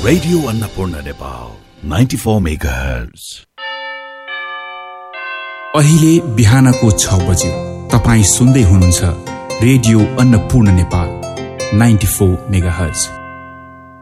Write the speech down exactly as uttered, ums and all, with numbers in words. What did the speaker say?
Radio Annapurna Nepal ninety four megahertz. अहिले बिहानको छ बज्यो। तपाईँ सुन्दै हुनुहुन्छ radio Annapurna Nepal ninety four megahertz.